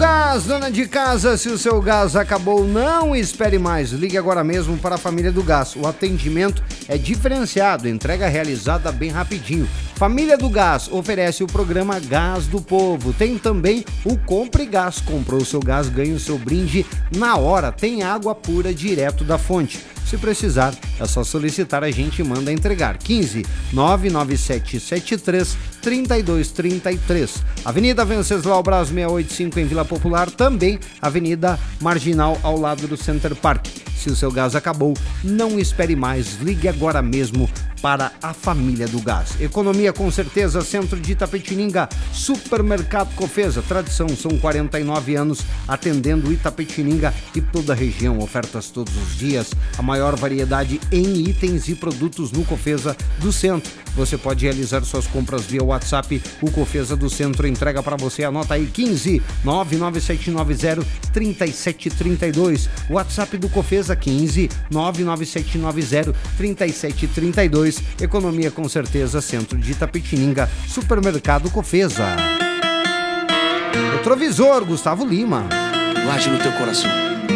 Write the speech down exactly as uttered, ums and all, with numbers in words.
Gás, dona de casa, se o seu gás acabou, não espere mais. Ligue agora mesmo para a Família do Gás. O atendimento é diferenciado, entrega realizada bem rapidinho. Família do Gás oferece o programa Gás do Povo. Tem também o Compre Gás. Comprou o seu gás, ganha o seu brinde na hora. Tem água pura direto da fonte. Se precisar, é só solicitar, a gente manda entregar. quinze, nove nove sete sete três, três dois três três. Avenida Venceslau Braz seiscentos e oitenta e cinco em Vila Popular, também Avenida Marginal ao lado do Center Park. Se o seu gás acabou, não espere mais, ligue agora mesmo para a Família do Gás. Economia com certeza, Centro de Itapetininga, Supermercado Cofesa, tradição, são quarenta e nove anos atendendo Itapetininga e toda a região, ofertas todos os dias, a maior variedade em itens e produtos no Cofesa do Centro. Você pode realizar suas compras via WhatsApp, o Cofesa do Centro entrega para você, anota aí, quinze, nove nove sete nove zero, três sete três dois, WhatsApp do Cofesa quinze, nove nove sete nove zero, três sete três dois. Economia com certeza, Centro de Itapetininga, Supermercado Cofesa. Retrovisor, Gustavo Lima. Late no teu coração.